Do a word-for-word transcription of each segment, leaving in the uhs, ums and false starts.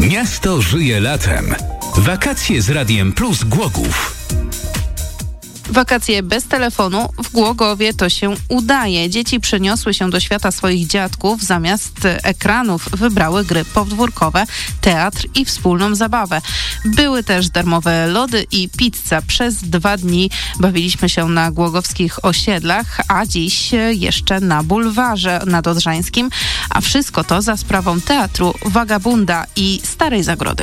Miasto żyje latem. Wakacje z Radiem Plus Głogów. Wakacje bez telefonu w Głogowie to się udaje. Dzieci przeniosły się do świata swoich dziadków. Zamiast ekranów wybrały gry podwórkowe, teatr i wspólną zabawę. Były też darmowe lody i pizza. Przez dwa dni bawiliśmy się na głogowskich osiedlach, a dziś jeszcze na bulwarze nadodrzańskim. A wszystko to za sprawą Teatru Wagabunda i Starej Zagrody.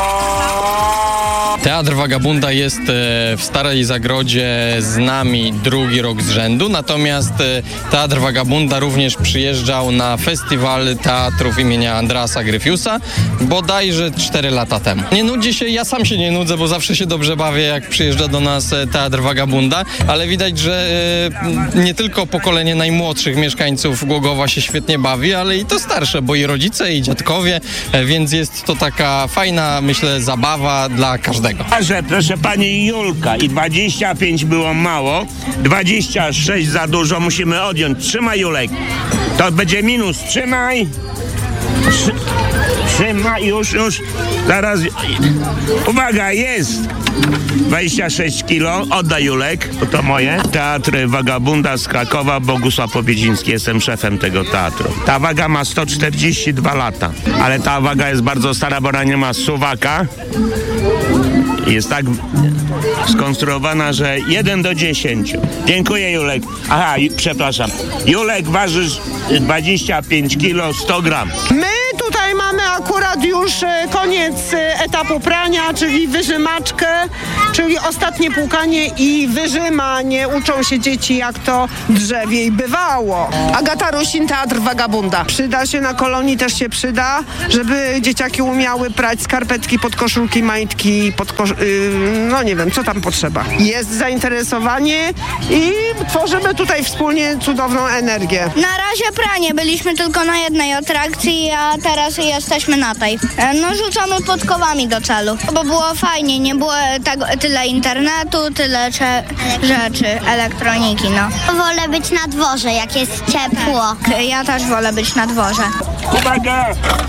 Teatr Wagabunda jest w Starej Zagrodzie z nami drugi rok z rzędu, natomiast Teatr Wagabunda również przyjeżdżał na festiwal teatrów imienia Andreasa Gryfiusa bodajże cztery lata temu. Nie nudzi się, ja sam się nie nudzę, bo zawsze się dobrze bawię, jak przyjeżdża do nas Teatr Wagabunda, ale widać, że nie tylko pokolenie najmłodszych mieszkańców Głogowa się świetnie bawi, ale i to starsze, bo i rodzice, i dziadkowie, więc jest to taka fajna, myślę, zabawa dla każdego. Że, proszę pani, Julka, i dwadzieścia pięć było mało, dwadzieścia sześć za dużo, musimy odjąć. Trzymaj, Julek. To będzie minus. Trzymaj. Trzy, trzymaj, już, już. Zaraz. Uwaga, jest. dwadzieścia sześć kilo. Oddaj, Julek, bo to moje. Teatr Wagabunda z Krakowa, Bogusław Pobiedziński. Jestem szefem tego teatru. Ta waga ma sto czterdzieści dwa lata, ale ta waga jest bardzo stara, bo ona nie ma suwaka. Jest tak skonstruowana, że jeden do dziesięciu. Dziękuję, Julek. Aha, przepraszam. Julek, ważysz dwadzieścia pięć kilo, sto gram. My tutaj mamy akurat już koniec etapu prania, czyli wyżymaczkę, czyli ostatnie płukanie i wyrzymanie. Uczą się dzieci, jak to drzewiej bywało. Agata Rusin, Teatr Wagabunda. Przyda się na kolonii, też się przyda, żeby dzieciaki umiały prać skarpetki, podkoszulki, majtki, podkosz... no nie wiem, co tam potrzeba. Jest zainteresowanie i tworzymy tutaj wspólnie cudowną energię. Na razie pranie. Byliśmy tylko na jednej atrakcji, a teraz jesteśmy na tej. No rzucamy podkowami do celu, bo było fajnie, nie było tak, tyle internetu, tyle cze- rzeczy, elektroniki, no. Wolę być na dworze, jak jest ciepło. Ja też wolę być na dworze. Uwaga!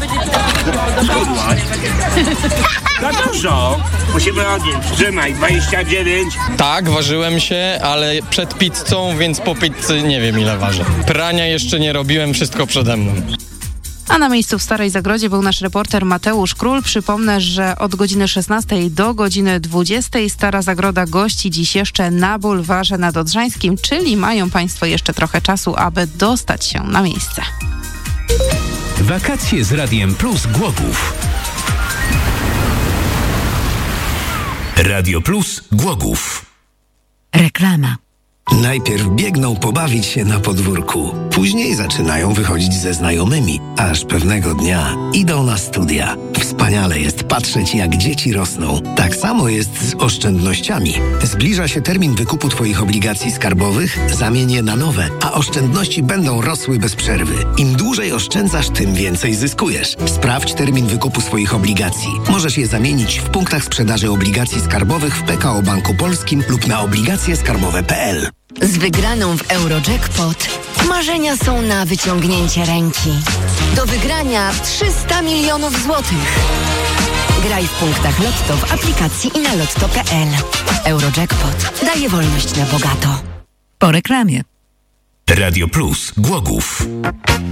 Za dużo. Musimy odjąć. Trzymaj, dwadzieścia dziewięć. Tak, ważyłem się, ale przed pizzą, więc po pizzy nie wiem, ile ważę. Prania jeszcze nie robiłem, wszystko przede mną. A na miejscu w Starej Zagrodzie był nasz reporter Mateusz Król. Przypomnę, że od godziny szesnastej do godziny dwudziestej Stara Zagroda gości dziś jeszcze na bulwarze nadodrzańskim, czyli mają Państwo jeszcze trochę czasu, aby dostać się na miejsce. Wakacje z Radiem Plus Głogów. Radio Plus Głogów. Reklama. Najpierw biegną pobawić się na podwórku, później zaczynają wychodzić ze znajomymi, aż pewnego dnia idą na studia. Wspaniale jest patrzeć, jak dzieci rosną. Tak samo jest z oszczędnościami. Zbliża się termin wykupu Twoich obligacji skarbowych, zamień je na nowe, a oszczędności będą rosły bez przerwy. Im dłużej oszczędzasz, tym więcej zyskujesz. Sprawdź termin wykupu swoich obligacji. Możesz je zamienić w punktach sprzedaży obligacji skarbowych w P K O Banku Polskim lub na obligacje skarbowe kropka p l. Z wygraną w Eurojackpot marzenia są na wyciągnięcie ręki. Do wygrania trzysta milionów złotych. Graj w punktach Lotto w aplikacji i na lotto kropka p l. Eurojackpot daje wolność na bogato. Po reklamie. Radio Plus Głogów.